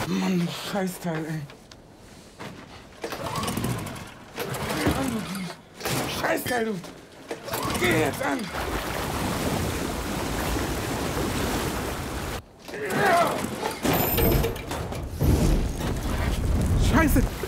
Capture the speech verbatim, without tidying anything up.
Mann, du Scheißteil, ey. Mann, du Scheißteil, du. Geh jetzt an. Scheiße.